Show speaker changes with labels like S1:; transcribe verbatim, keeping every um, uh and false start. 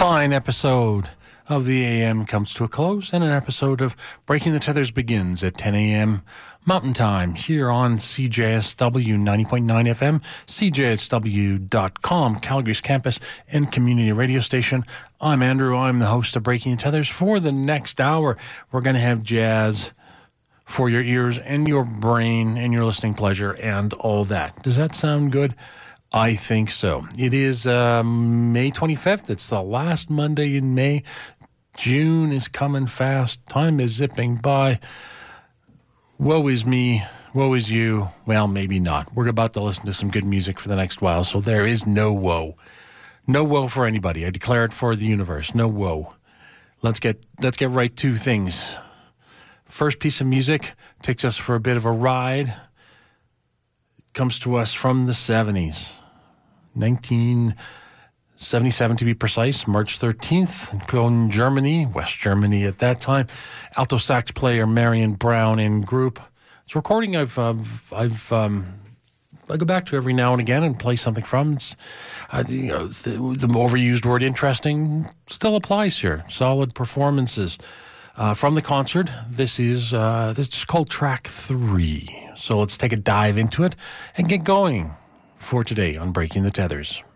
S1: fine episode of the A M comes to a close, and an episode of Breaking the Tethers begins at ten a.m. Mountain Time here on C J S W ninety point nine F M, C J S W dot com, Calgary's campus and community radio station. I'm Andrew. I'm the host of Breaking the Tethers. For the next hour, we're going to have jazz for your ears and your brain and your listening pleasure and all that. Does that sound good? I think so. It is um, May twenty-fifth. It's the last Monday in May. June is coming fast. Time is zipping by. Woe is me. Woe is you. Well, maybe not. We're about to listen to some good music for the next while, so there is no woe. No woe for anybody. I declare it for the universe. No woe. Let's get let's get right to things. First piece of music takes us for a bit of a ride. Comes to us from the seventies. nineteen seventy-seven to be precise, March thirteenth, in Cologne, Germany, West Germany at that time. Alto sax player Marion Brown and group. It's a recording I've, uh, I've, um, I go back to every now and again and play something from. It's, uh, you know, the, the overused word interesting still applies here. Solid performances uh, from the concert. This is, uh, this is called track three. So let's take a dive into it and get going for today on Breaking the Tethers.